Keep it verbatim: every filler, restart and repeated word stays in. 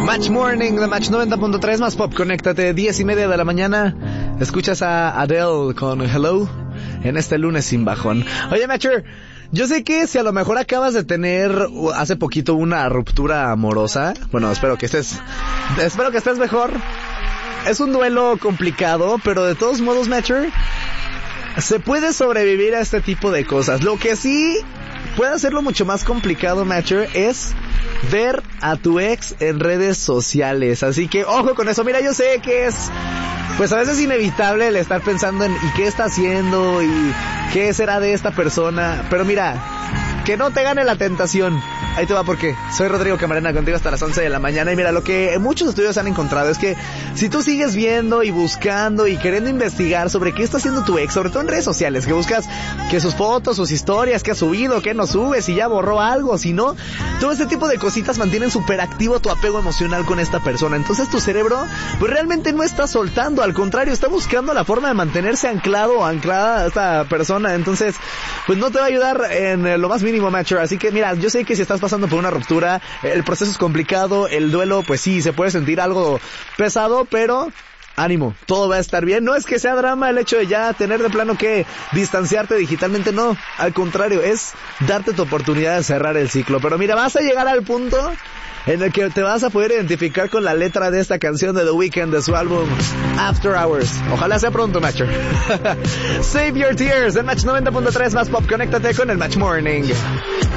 Match Morning de Match noventa punto tres más pop. Conéctate, diez y media de la mañana. Escuchas a Adele con Hello en este lunes sin bajón. Oye, Matcher, yo sé que si a lo mejor acabas de tener hace poquito una ruptura amorosa, bueno, espero que estés, espero que estés mejor. Es un duelo complicado, pero de todos modos, Matcher, se puede sobrevivir a este tipo de cosas. Lo que sí puede hacerlo mucho más complicado, Matcher, es ver a tu ex en redes sociales. Así que ojo con eso. Mira, yo sé que es, pues a veces inevitable el estar pensando en ¿y qué está haciendo? ¿Y qué será de esta persona? Pero mira, que no te gane la tentación. Ahí te va por qué. Soy Rodrigo Camarena, contigo hasta las once de la mañana. Y mira, lo que muchos estudios han encontrado es que si tú sigues viendo y buscando y queriendo investigar sobre qué está haciendo tu ex, sobre todo en redes sociales, que buscas que sus fotos, sus historias, qué ha subido, qué no sube, si ya borró algo, si no, todo este tipo de cositas mantienen súper activo tu apego emocional con esta persona. Entonces tu cerebro pues realmente no está soltando, al contrario, está buscando la forma de mantenerse anclado o anclada a esta persona. Entonces pues no te va a ayudar en lo más mínimo, Matcher. Así que mira, yo sé que si estás pasando por una ruptura, el proceso es complicado, el duelo pues sí, se puede sentir algo pesado, pero ánimo, todo va a estar bien. No es que sea drama el hecho de ya tener de plano que distanciarte digitalmente, no, al contrario, es darte tu oportunidad de cerrar el ciclo. Pero mira, vas a llegar al punto en el que te vas a poder identificar con la letra de esta canción de The Weeknd, de su álbum After Hours. Ojalá sea pronto, Matcher. Save Your Tears en Match noventa punto tres más pop. Conéctate con el Match Morning.